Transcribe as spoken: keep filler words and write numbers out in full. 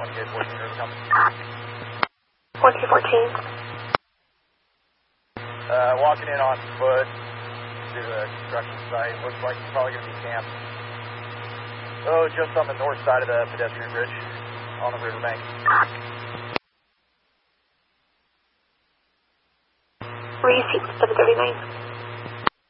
one K fourteen, River Company. one K fourteen. Uh, walking in on foot to the construction site. Looks like he's probably going to be camped. Oh, just on the north side of the pedestrian bridge on the riverbank. Receipt seven thirty-nine.